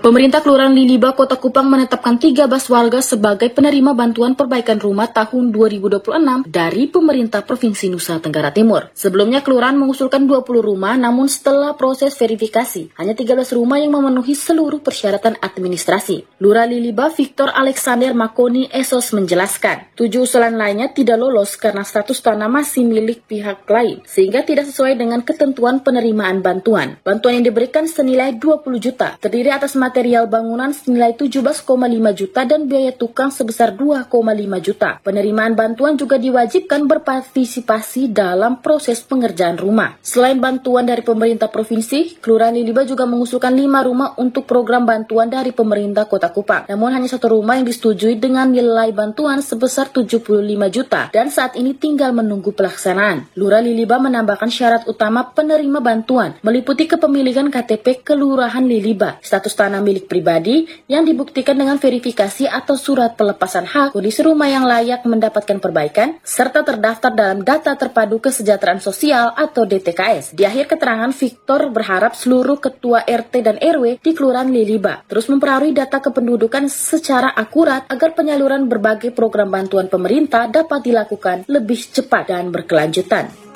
Pemerintah Kelurahan Liliba, Kota Kupang menetapkan 13 warga sebagai penerima bantuan perbaikan rumah tahun 2026 dari pemerintah Provinsi Nusa Tenggara Timur. Sebelumnya Kelurahan mengusulkan 20 rumah, namun setelah proses verifikasi, hanya 13 rumah yang memenuhi seluruh persyaratan administrasi. Lurah Liliba Victor Alexander Makoni Esos menjelaskan, 7 usulan lainnya tidak lolos karena status tanah masih milik pihak lain, sehingga tidak sesuai dengan ketentuan penerimaan bantuan. Bantuan yang diberikan senilai 20 juta, terdiri atas material bangunan senilai 17,5 juta dan biaya tukang sebesar 2,5 juta. Penerimaan bantuan juga diwajibkan berpartisipasi dalam proses pengerjaan rumah. Selain bantuan dari pemerintah provinsi, Kelurahan Liliba juga mengusulkan 5 rumah untuk program bantuan dari pemerintah Kota Kupang. Namun hanya 1 rumah yang disetujui dengan nilai bantuan sebesar 75 juta dan saat ini tinggal menunggu pelaksanaan. Lurah Liliba menambahkan syarat utama penerima bantuan meliputi kepemilikan KTP Kelurahan Liliba, status tanah milik pribadi yang dibuktikan dengan verifikasi atau surat pelepasan hak, kondisi rumah yang layak mendapatkan perbaikan, serta terdaftar dalam data terpadu kesejahteraan sosial atau DTKS. Di akhir keterangan, Victor berharap seluruh ketua RT dan RW di Kelurahan Liliba terus memperbarui data kependudukan secara akurat agar penyaluran berbagai program bantuan pemerintah dapat dilakukan lebih cepat dan berkelanjutan.